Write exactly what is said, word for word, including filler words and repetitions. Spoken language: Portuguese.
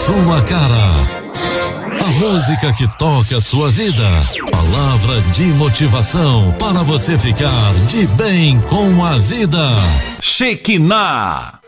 sua cara. A música que toca a sua vida. Palavra de motivação para você ficar de bem com a vida. Shekinah.